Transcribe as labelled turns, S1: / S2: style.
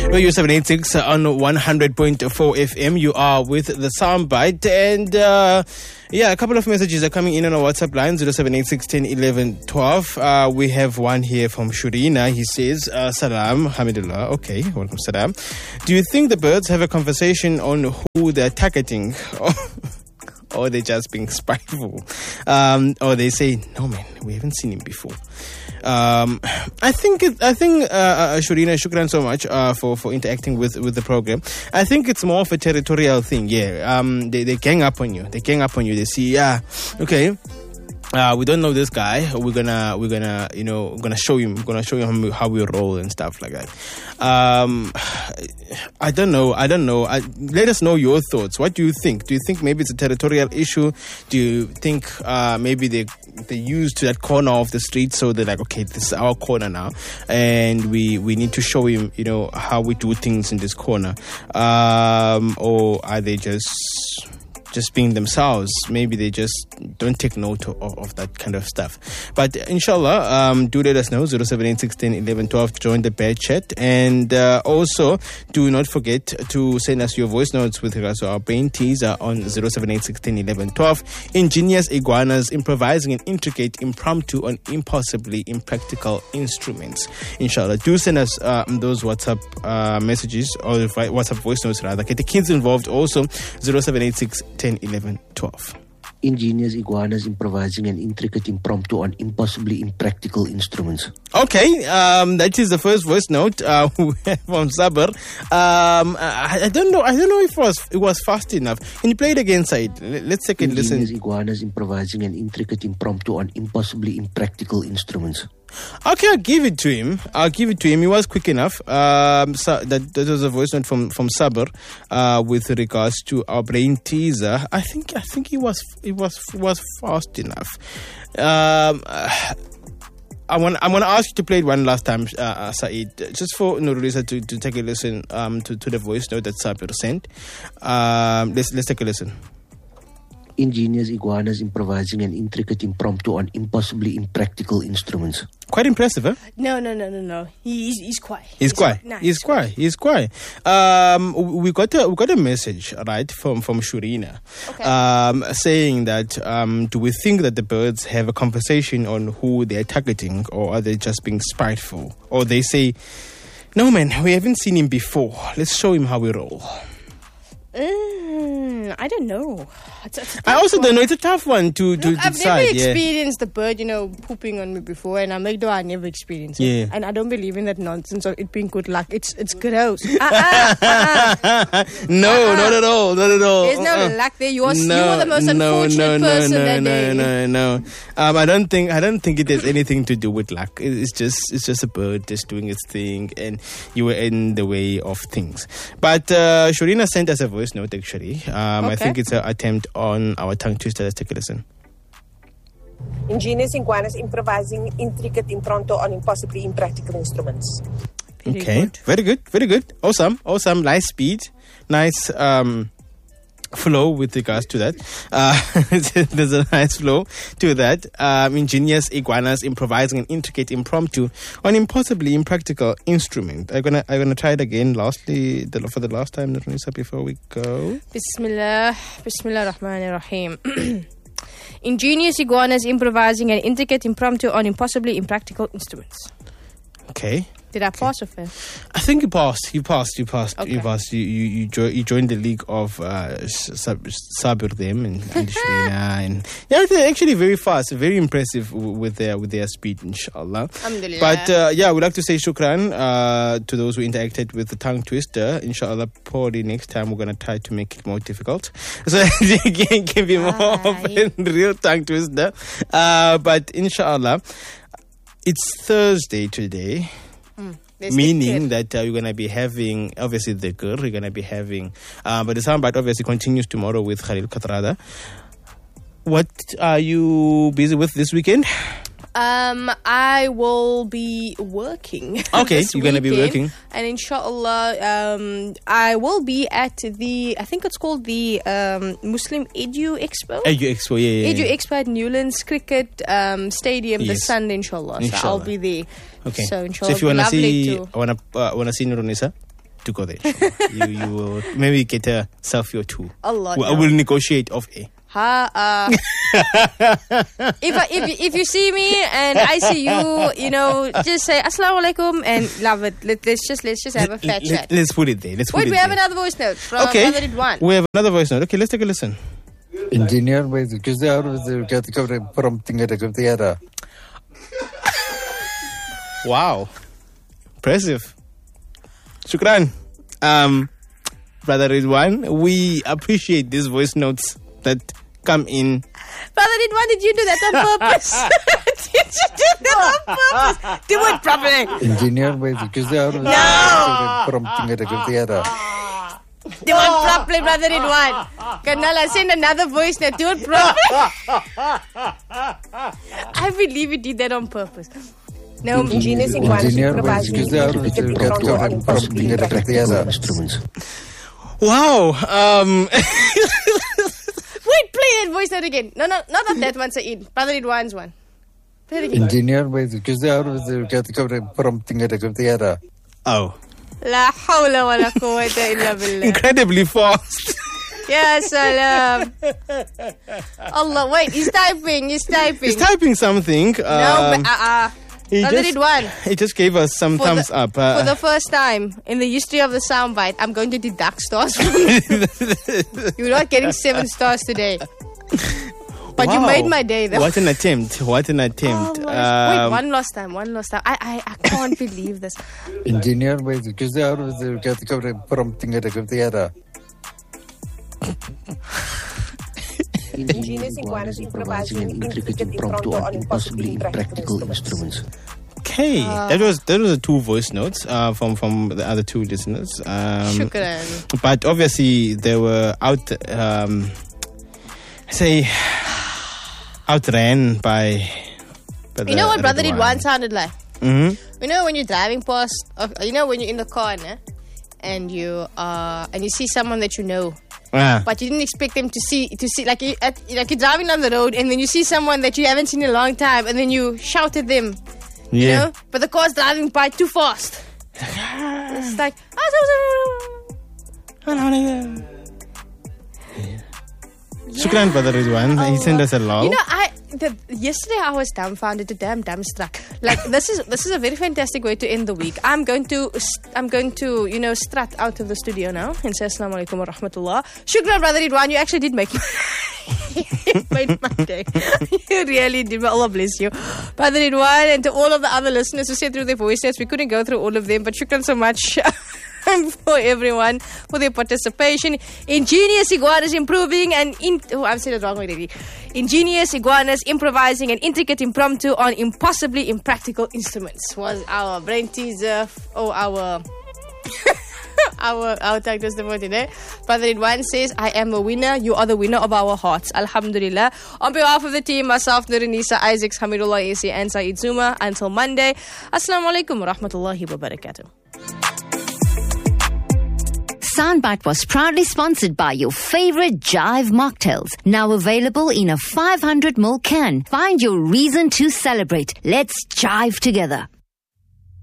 S1: Radio 786 on 100.4 FM. You are with the Soundbite. And a couple of messages are coming in on our WhatsApp line, 0786 10 11 12. We have one here from Shurina. He says, Salam, Hamidullah. Okay, welcome, Salam. Do you think the birds have a conversation on who they're targeting? Or they're just being spiteful? Or they say, no man, we haven't seen him before. I think Shurina, shukran so much for interacting with the program. I think it's more of a territorial thing. They gang up on you. They see, okay, we don't know this guy. We're gonna show him. We're gonna show him how we roll and stuff like that. I don't know. Let us know your thoughts. What do you think? Do you think maybe it's a territorial issue? Do you think maybe they used to that corner of the street, so they're like, okay, this is our corner now, and we need to show him, how we do things in this corner, or are they just being themselves? Maybe they just don't take note of that kind of stuff. But inshallah, do let us know, 0786 10 11 12 to join the bear chat. And also, do not forget to send us your voice notes with regards to our brain teaser on 0786 10 11 12. Ingenious iguanas improvising an intricate impromptu on impossibly impractical instruments. Inshallah, do send us those WhatsApp messages, or WhatsApp voice notes rather. Get the kids involved also, 0786 10 11 12.
S2: Ingenious iguanas improvising an intricate impromptu on impossibly impractical instruments.
S1: Okay, that is the first voice note from Sabr. I don't know if it was fast enough. Can you play it again, Said? Let's take a listen.
S2: Ingenious iguanas improvising an intricate impromptu on impossibly impractical instruments.
S1: Okay, I'll give it to him. He was quick enough. So that was a voice note from Sabr with regards to our brain teaser. I think he was fast enough. I'm gonna ask you to play it one last time, Saeed, just for Nurulisa to take a listen to the voice note that Sabr sent. Let's take a listen.
S2: Ingenious iguanas improvising an intricate impromptu on impossibly impractical instruments.
S1: Quite impressive, huh?
S3: No. He's quiet.
S1: He's quiet.
S3: Nice.
S1: He's quiet. We got a message, right, from Shurina,
S3: Okay.
S1: saying that do we think that the birds have a conversation on who they're targeting, or are they just being spiteful? Or they say, no man, we haven't seen him before. Let's show him how we roll.
S3: I don't know.
S1: I also don't know. It's a tough one to decide.
S3: I've never experienced the bird, pooping on me before, and I never experienced it.
S1: Yeah.
S3: And I don't believe in that nonsense of it being good luck. It's gross.
S1: No, not at all.
S3: There's no luck there. You are the most unfortunate person that day.
S1: No. I don't think it has anything to do with luck. It's just a bird just doing its thing, and you were in the way of things. But Shurina sent us a voice note, actually. I think it's an attempt on our tongue twister. Let's take a listen.
S4: Ingenious iguanas improvising intricate impromptu on impossibly impractical instruments.
S1: Very good. Awesome. Nice speed. Nice flow with regards to that. There's a nice flow to that. Ingenious iguanas improvising an intricate impromptu on impossibly impractical instrument. I'm gonna try it again. Lastly, for the last time, before we go.
S3: Bismillah Rahman Rahim. Ingenious iguanas improvising an intricate impromptu on impossibly impractical instruments.
S1: Okay.
S3: Did I pass or fail?
S1: I think you passed. You passed.
S3: Okay.
S1: You passed. You joined the league of Sabir them and Shirina, and they're actually very fast, very impressive with their speed, inshallah.
S3: Alhamdulillah.
S1: But we'd like to say shukran to those who interacted with the tongue twister. Inshallah, probably next time we're gonna try to make it more difficult, so you can give you more of a real tongue twister. But inshallah, it's Thursday today. Meaning that you're going to be having, obviously, the girl, you're going to be having, but the soundbite obviously continues tomorrow with Khalil Katrada. What are you busy with this weekend?
S3: I will be working.
S1: Okay, you're going to be working.
S3: And inshallah, I will be at I think it's called the Muslim Edu Expo.
S1: Edu Expo, yeah.
S3: Edu Expo at Newlands Cricket Stadium this Sunday, inshallah. So I'll be there.
S1: Okay.
S3: So inshallah,
S1: if you want to see,
S3: Nurunisa,
S1: to go there. Sure. you will maybe get a selfie or two.
S3: Allah.
S1: I will negotiate off air.
S3: If you see me and I see you, just say Assalamu alaikum and love it. Let's just have a fat chat.
S1: Let's put it there.
S3: Wait, we have another voice note from Brother Ridwan.
S1: We have another voice note. Okay, let's take a listen.
S5: Engineer, because they are prompting it.
S1: Wow, impressive. Shukran, Brother Ridwan. We appreciate these voice notes that come in.
S3: Brother Ridwan, did you do that on purpose? Did you do that on purpose? Do it properly.
S5: Engineer, because they are prompting it.
S3: Do it properly, Brother Ridwan. Kanala, send another voice note. Do it properly. I believe you did that on purpose. No,
S4: Ingenious Iguanas improvising
S5: because they are prompting it.
S2: Instruments.
S1: Wow.
S3: Wait, play that voice note again. No, not that one, Saeed. Brother Ridwan's one. Play it again.
S5: Engineer, because they are prompting it.
S1: Oh.
S3: La hawla wa la quwwata illa billah.
S1: Incredibly fast.
S3: Ya salam. Allah, wait, he's typing.
S1: He's typing something.
S3: Brother Ridwan.
S1: He just gave us some thumbs up.
S3: For the first time in the history of the soundbite, I'm going to deduct stars from you. You're not getting 7 stars today. But
S1: wow.
S3: You made my day, though.
S1: What an attempt.
S3: Oh, wait, one last time. I can't believe this.
S5: Engineer, because they are prompting it.
S4: Ingenious Iguanas improvising an intricate impromptu on impossibly impractical instruments.
S1: Okay, that was the 2 voice notes from the other 2 listeners.
S3: Shukran.
S1: But obviously they were outran by
S3: you know what Brother Ridwan sounded like?
S1: Mm-hmm.
S3: You know when you're driving past, when you're in the car, and you see someone that you know. But you didn't expect them to see like you're driving down the road and then you see someone that you haven't seen in a long time and then you shout at them, you know, but the car's driving by too fast. It's like
S1: Shukran, Brother Ridwan. He sent us a love.
S3: You know, yesterday I was dumbfounded to dumbstruck. Like this is a very fantastic way to end the week. I'm going to strut out of the studio now and say Assalamu alaikum wa rahmatullah. Shukran, Brother Ridwan, you actually did make made my day. You really did. Allah bless you, Brother Ridwan, and to all of the other listeners who sent through their voices. We couldn't go through all of them, but shukran so much. For everyone for their participation. Ingenious Iguanas improving and I've said it wrong already. Ingenious Iguanas improvising an intricate impromptu on impossibly impractical instruments was our brain teaser. Our tag for today. Brother Ridwan says, I am a winner. You are the winner of our hearts. Alhamdulillah. On behalf of the team, myself, Nurinisa Isaacs, Hamidullah Isi, and Saeed Zuma. Until Monday, Assalamu alaikum wa rahmatullahi wa barakatuh.
S6: Soundbite was proudly sponsored by your favorite Jive mocktails. Now available in a 500ml can. Find your reason to celebrate. Let's jive together.